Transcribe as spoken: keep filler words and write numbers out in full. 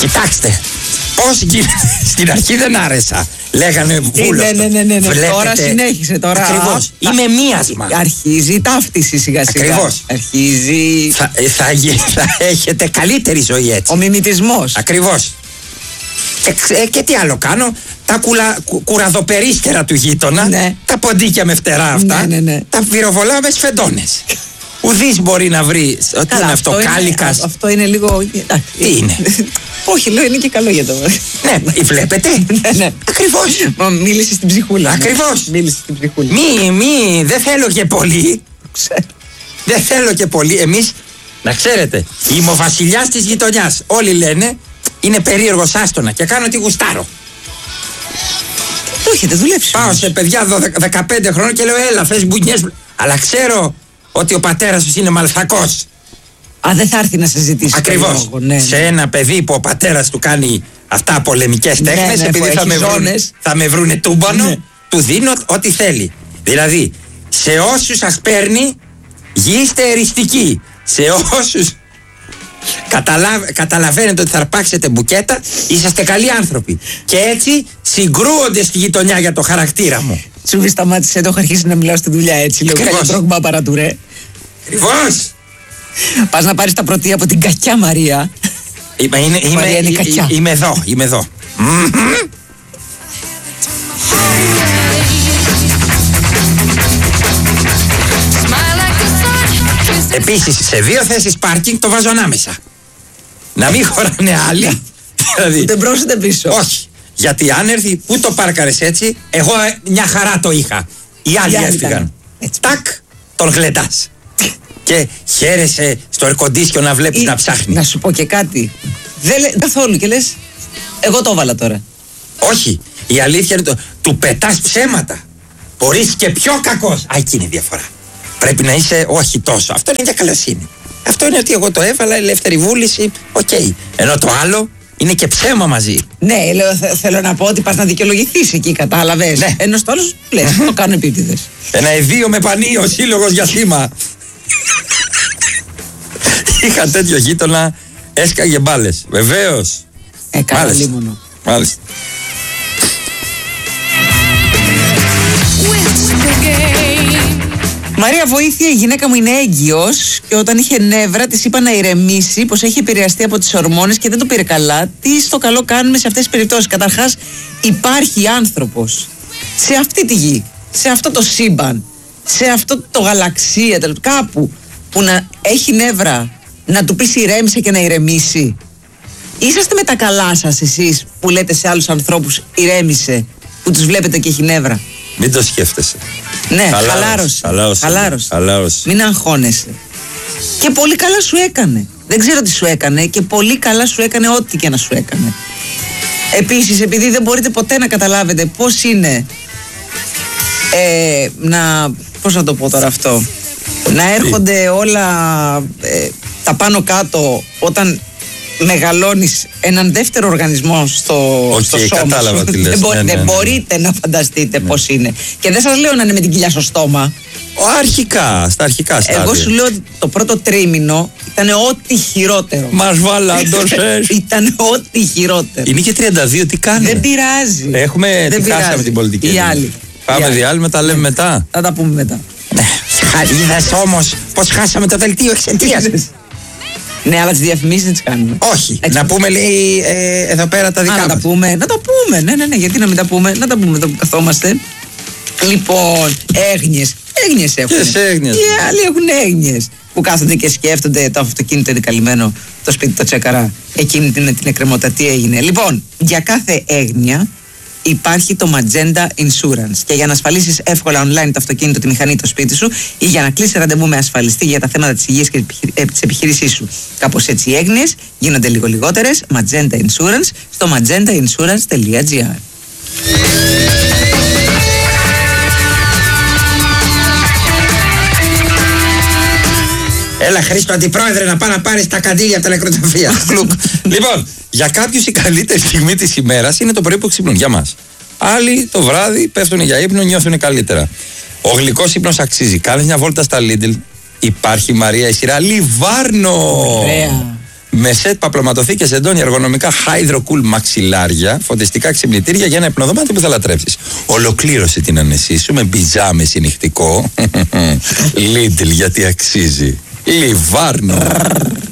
Κοιτάξτε, πώς γίνεται. Στην αρχή δεν άρεσα. Λέγανε βούλο. Ναι, ναι, ναι, ναι, ναι. Τώρα συνέχισε. Τώρα. Ακριβώς. Α, είμαι μίασμα. Αρχίζει η ταύτιση σιγά σιγά. Ακριβώς. Αρχίζει. Θα, θα, θα έχετε καλύτερη ζωή έτσι. Ο μιμητισμός. Ακριβώς. Και, και τι άλλο κάνω. Τα κουλα, κου, κουραδοπερίστερα του γείτονα. Ναι. Τα ποντίκια με φτερά αυτά. Ναι, ναι, ναι. Τα πυροβολάω με σφεντώνες. Ουδής μπορεί να βρει. Ότι είναι αυτό, κάλικας. Είναι, αυτό είναι λίγο. Τι είναι. Όχι, λέω είναι και καλό για το. Ναι, βλέπετε. Ναι, ναι. Ακριβώς. Μα μίλησε στην ψυχούλα. Ακριβώς. Μίλησε στην ψυχούλα. Μη, μη, δεν θέλω και πολύ. Ξέρω. Δεν θέλω και πολύ. Εμείς, να ξέρετε, είμαι ο βασιλιάς της γειτονιάς. Όλοι λένε είναι περίεργος, άστονα και κάνω τι γουστάρω. Το έχετε δουλέψει. Πάω σε παιδιά δεκαπέντε χρόνων και λέω έλα, θες μπουνιές. Αλλά ξέρω ότι ο πατέρας τους είναι μαλθακός. Α, δεν θα έρθει να συζητήσει. Ακριβώς. Ναι, ναι. Σε ένα παιδί που ο πατέρας του κάνει αυτά πολεμικές Ναι, τέχνες, ναι, επειδή θα με, βρούνε, θα με βρούνε τούμπανο, ναι. Του δίνω ό,τι θέλει. Δηλαδή, σε όσους σας παίρνει, γίνεστε εριστικοί. Σε όσους καταλαβ, καταλαβαίνετε ότι θα αρπάξετε μπουκέτα, είσαστε καλοί άνθρωποι. Και έτσι συγκρούονται στη γειτονιά για το χαρακτήρα μου. Σου μη σταμάτησε, το έχω αρχίσει να μιλάω στη δουλειά έτσι. Λέω καλή τρόγμα παρατουρέ. Ακριβώς. Πας να πάρεις τα πρωτεία από την κακιά Μαρία. Είμαι, είναι, η Μαρία είναι κακιά. Είμαι εδώ, είμαι εδώ. Επίσης, σε δύο θέσεις πάρκινγκ το βάζω ανάμεσα. Να μην χωράνε άλλοι. Δηλαδή, ούτε μπρος ούτε πίσω. Όχι. Γιατί αν έρθει, πού το πάρκαρες έτσι, εγώ μια χαρά το είχα. Οι άλλοι έφυγαν. Τάκ, τον γλεντάς. Και χαίρεσαι στο ερκοντίσιο να βλέπεις Ή, να ψάχνει. Να σου πω και κάτι. Δεν λέ, καθόλου και λες, εγώ το έβαλα τώρα. Όχι. Η αλήθεια είναι το. Του πετάς ψέματα. Μπορείς και πιο κακός. Α, εκεί είναι η διαφορά. Πρέπει να είσαι όχι τόσο. Αυτό είναι για καλοσύνη. Αυτό είναι ότι εγώ το έβαλα, ελεύθερη βούληση. Οκ. Okay. Ενώ το άλλο είναι και ψέμα μαζί. Ναι, λέω, θε, θέλω να πω ότι πας να δικαιολογηθείς εκεί, κατάλαβες. Ναι. Ενώ στο άλλο λες, το κάνω επίτηδες. Ένα εδίο με πανί, ο σύλλογος για σήμα. Είχα τέτοιο γείτονα, έσκαγε μπάλες. Βεβαίως. Ε, καλά λίμωνο. Μάλιστα. Μαρία, βοήθεια, η γυναίκα μου είναι έγκυος και όταν είχε νεύρα της είπα να ηρεμήσει, πως έχει επηρεαστεί από τις ορμόνες και δεν το πήρε καλά. Τι στο καλό κάνουμε σε αυτές τις περιπτώσεις? Καταρχάς, υπάρχει άνθρωπος σε αυτή τη γη, σε αυτό το σύμπαν, σε αυτό το γαλαξία, κάπου που να έχει νεύρα, να του πεις ηρέμησε και να ηρεμήσει. Είσαστε με τα καλά σας εσείς που λέτε σε άλλους ανθρώπους ηρέμησε, που τους βλέπετε και έχει νεύρα? Μην το σκέφτεσαι. Ναι, χαλάρωσε. Χαλάρωσε. Χαλάρωσε. Μην αγχώνεσαι. Και πολύ καλά σου έκανε. Δεν ξέρω τι σου έκανε και πολύ καλά σου έκανε ό,τι και να σου έκανε. Επίσης, επειδή δεν μπορείτε ποτέ να καταλάβετε πώς είναι ε, να... Πώς να το πω τώρα αυτό? Να έρχονται όλα ε, τα πάνω κάτω όταν μεγαλώνεις έναν δεύτερο οργανισμό στο, okay, στο σώμα κατάλαβα σου. Τι λες. Δεν, μπο, ναι, ναι, δεν ναι. μπορείτε να φανταστείτε ναι. πώς είναι. Και δεν σας λέω να είναι με την κοιλιά στο στόμα. Ο, αρχικά, στα αρχικά στάδια. Εγώ σου λέω ότι το πρώτο τρίμηνο ήταν ό,τι χειρότερο. Μας βάλαντωσες. Ήταν ό,τι χειρότερο. Είναι και τριάντα δύο, τι κάνει? Δεν πειράζει. Έχουμε, δεν τι πειράζει. χάσαμε την πολιτική. Οι άλλοι. Πάμε διάλειμμα, τα λέμε ναι. μετά. Θα τα πούμε μετά. Είδες όμως πως χάσαμε το δελτίο εξαιτίας. Ναι, αλλά τις διαφημίσεις δεν τις κάνουμε. Όχι. Έτσι. Να πούμε, λέει, ε, εδώ πέρα τα δικά μας. Να τα πούμε. Να τα πούμε. Ναι, ναι, ναι. Γιατί να μην τα πούμε? Να τα πούμε εδώ που καθόμαστε. Λοιπόν, έγνοιες. Έγνοιες έχουν. Ποιες έγνοιες? Οι άλλοι έχουν έγνοιες. Που κάθονται και σκέφτονται το αυτοκίνητο είναι καλυμμένο, το σπίτι το τσέκαρα. Εκείνη την, την εκκρεμότητα τι έγινε. Λοιπόν, για κάθε έγνοια υπάρχει το Magenta Insurance. Και για να ασφαλίσεις εύκολα online το αυτοκίνητο, τη μηχανή, το σπίτι σου ή για να κλείσεις ραντεβού με ασφαλιστή για τα θέματα της υγείας και της επιχείρησής σου. Κάπως έτσι οι έγνοιες γίνονται λίγο λιγότερες. Magenta Insurance στο magenta insurance τελεία gr. Έλα Χρήστο αντιπρόεδρε να πάει να πάρεις τα καντήλια από τα νεκροταφεία. Λοιπόν, για κάποιους η καλύτερη στιγμή της ημέρας είναι το πρωί που ξυπνούν, για μας. Άλλοι το βράδυ πέφτουν για ύπνο, νιώθουν καλύτερα. Ο γλυκός ύπνος αξίζει. Κάνεις μια βόλτα στα Lidl. Υπάρχει, Μαρία, η σειρά Λιβάρνο. Ωραία. Με σετ παπλωματοθήκες, εντόνια, εργονομικά Hydro Cool μαξιλάρια, φωτιστικά ξυπνητήρια για ένα υπνοδωμάτιο που θα λατρέψεις. Ολοκλήρωσε την ανεσή σου με μπιζάμε συνυχτικό. Lidl, γιατί αξίζει. Λιβάρνο.